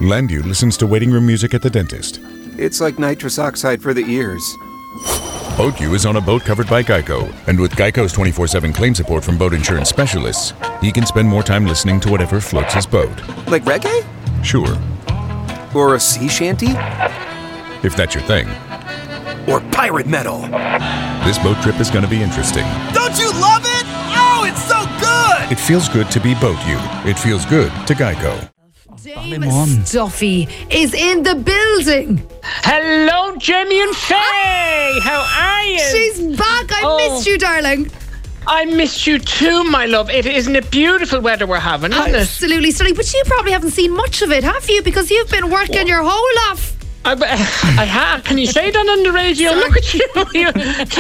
Landu listens to waiting room music at the dentist. It's like nitrous oxide for the ears. BoatU is on a boat covered by Geico, and with Geico's 24/7 claim support from boat insurance specialists, he can spend more time listening to whatever floats his boat. Like reggae? Sure, Or a sea shanty? if that's your thing. Or pirate metal? This boat trip is going to be interesting. Don't you love it? Oh, it's so good! It feels good to be BoatU. It feels good to Geico. Dame Stuffy is in the building. Hello, Jamie and Faye. How are you? She's back. I missed you, darling. I missed you too, my love. Isn't it beautiful weather we're having, isn't it? Absolutely stunning. But you probably haven't seen much of it, have you? Because you've been working your whole life. I have. Can you say that on the radio? Sorry. Look at you. You're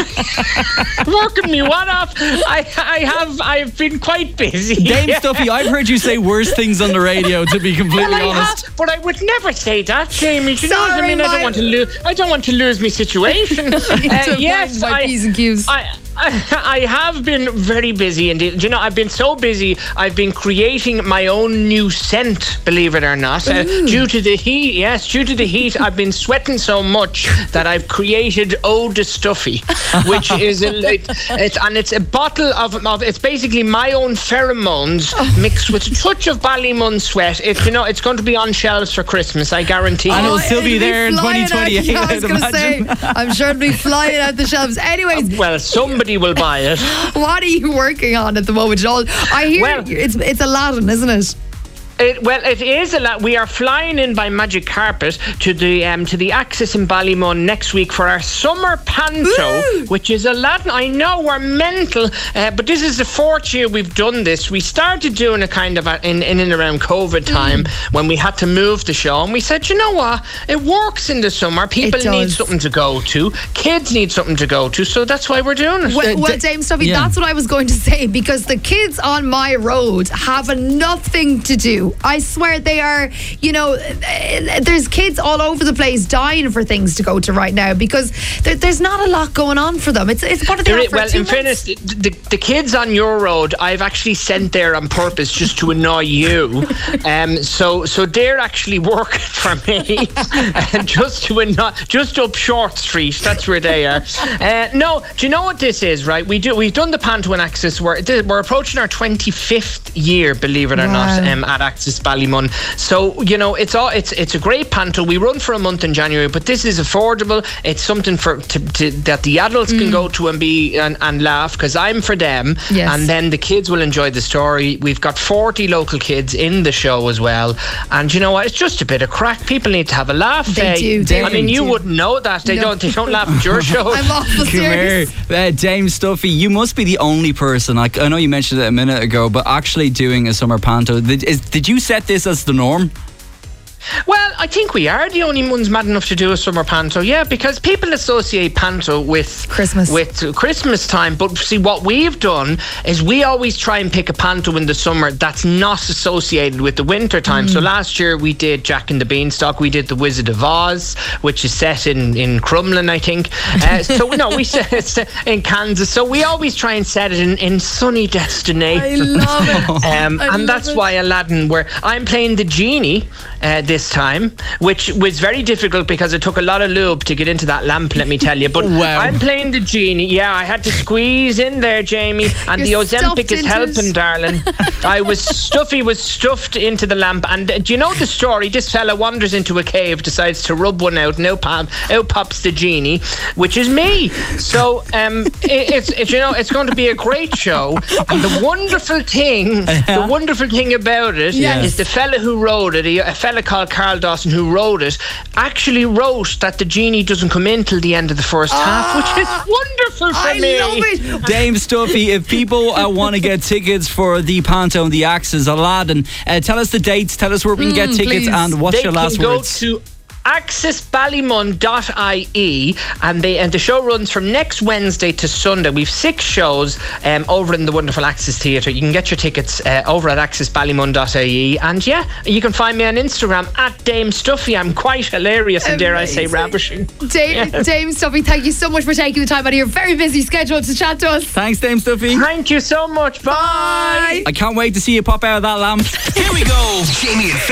working me one off. I've been quite busy. Dame Stuffy, I've heard you say worse things on the radio, to be completely honest. But I would never say that, Jamie. Do you know what I mean? I don't want to lose my situation. Yes, my P's and Q's. I have been very busy indeed. Do you know, I've been so busy, I've been creating my own new scent, believe it or not. Due to the heat, I've been sweating so much that I've created Eau de Stuffy, which is it's a bottle of it's basically my own pheromones mixed with a touch of Ballymun sweat. It's going to be on shelves for Christmas, I guarantee. And it'll still be there in 2028, Yeah, I was going to say, I'm sure it'll be flying out the shelves. Anyways. Well, somebody will buy it. What are you working on at the moment, Joel? I hear it's Aladdin, isn't it? It is a lot. We are flying in by magic carpet to the Axis in Ballymun next week for our summer panto, which is a lot. I know we're mental, but this is the 4th year we've done this. We started doing it kind of in and around COVID time when we had to move the show, and we said, you know what, it works in the summer. People need something to go to. Kids need something to go to, so that's why we're doing it. Well, Dame Stuffy, that's what I was going to say, because the kids on my road have nothing to do. I swear they are, there's kids all over the place dying for things to go to right now because there's not a lot going on for them. It's what are they for? Well, in fairness, the kids on your road, I've actually sent there on purpose just to annoy you. So they're actually working for me, just up Short Street. That's where they are. No, do you know what this is? Right, we've done the panto in Axis. We're approaching our 25th year, believe it or not, at Axis Ballymun. So it's a great panto. We run for a month in January, but this is affordable. It's something that the adults can go to and laugh, because I'm for them. Yes. And then the kids will enjoy the story. We've got 40 local kids in the show as well, and you know what? It's just a bit of crack. People need to have a laugh. They do. I mean, you wouldn't know that. They don't laugh at your show. I'm awful serious. Come here, Dame Stuffy. You must be the only person. I know you mentioned it a minute ago, but actually doing a summer panto. Did you set this as the norm? Well, I think we are the only ones mad enough to do a summer panto, because people associate panto with Christmas time. But see, what we've done is we always try and pick a panto in the summer that's not associated with the winter time. So last year we did Jack and the Beanstalk, we did The Wizard of Oz, which is set in Crumlin, I think. We set it in Kansas. So we always try and set it in sunny destinations. I love it. And that's why Aladdin, where I'm playing the genie this time, which was very difficult because it took a lot of lube to get into that lamp, let me tell you. But I'm playing the genie. Yeah, I had to squeeze in there, Jamie, and the Ozempic is helping, darling. Stuffy was stuffed into the lamp, and do you know the story? This fella wanders into a cave, decides to rub one out, and out pops the genie, which is me. So it's going to be a great show. And the wonderful thing about it is the fella who wrote it, a fella called Carl Dawson, who wrote it, actually wrote that the genie doesn't come in till the end of the first half, which is wonderful for me. I love it. Dame Stuffy, if people want to get tickets for the panto and the Axis Aladdin, tell us the dates, tell us where we can get tickets, and what's your last words? They can go to axisballymun.ie, and the show runs from next Wednesday to Sunday. We've 6 shows over in the wonderful Axis Theatre. You can get your tickets over at axisballymun.ie, and you can find me on Instagram at Dame Stuffy. I'm quite hilarious and dare I say ravishing. Dame Stuffy, thank you so much for taking the time out of your very busy schedule to chat to us. Thanks, Dame Stuffy. Thank you so much. Bye. I can't wait to see you pop out of that lamp. Here we go. Jamie and